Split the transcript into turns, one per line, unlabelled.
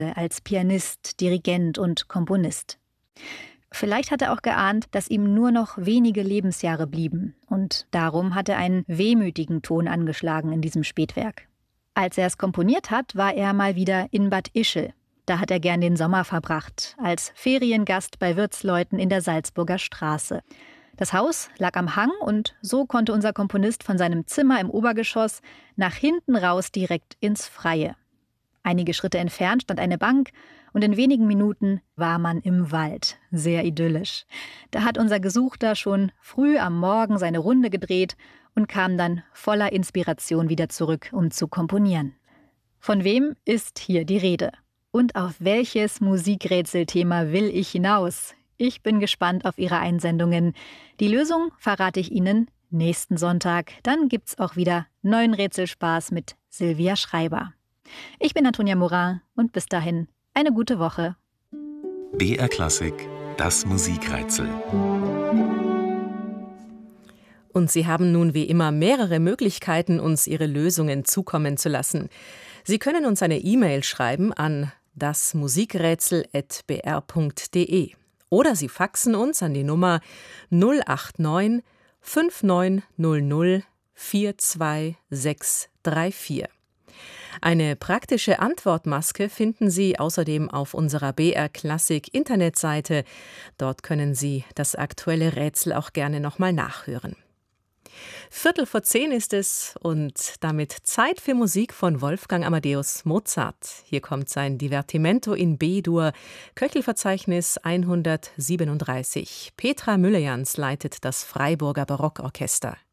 als Pianist, Dirigent und Komponist. Vielleicht hat er auch geahnt, dass ihm nur noch wenige Lebensjahre blieben. Und darum hat er einen wehmütigen Ton angeschlagen in diesem Spätwerk. Als er es komponiert hat, war er mal wieder in Bad Ischl. Da hat er gern den Sommer verbracht, als Feriengast bei Wirtsleuten in der Salzburger Straße. Das Haus lag am Hang und so konnte unser Komponist von seinem Zimmer im Obergeschoss nach hinten raus direkt ins Freie. Einige Schritte entfernt stand eine Bank und in wenigen Minuten war man im Wald. Sehr idyllisch. Da hat unser Gesuchter schon früh am Morgen seine Runde gedreht und kam dann voller Inspiration wieder zurück, um zu komponieren. Von wem ist hier die Rede? Und auf welches Musikrätselthema will ich hinaus? Ich bin gespannt auf Ihre Einsendungen. Die Lösung verrate ich Ihnen nächsten Sonntag. Dann gibt's auch wieder neuen Rätselspaß mit Silvia Schreiber. Ich bin Antonia Morin und bis dahin eine gute Woche.
BR Klassik, das Musikrätsel.
Und Sie haben nun wie immer mehrere Möglichkeiten, uns Ihre Lösungen zukommen zu lassen. Sie können uns eine E-Mail schreiben an dasmusikrätsel@br.de oder Sie faxen uns an die Nummer 089 5900 42634. Eine praktische Antwortmaske finden Sie außerdem auf unserer BR Klassik Internetseite. Dort können Sie das aktuelle Rätsel auch gerne nochmal nachhören. 9:45 ist es und damit Zeit für Musik von Wolfgang Amadeus Mozart. Hier kommt sein Divertimento in B-Dur, Köchelverzeichnis 137. Petra Müllejans leitet das Freiburger Barockorchester.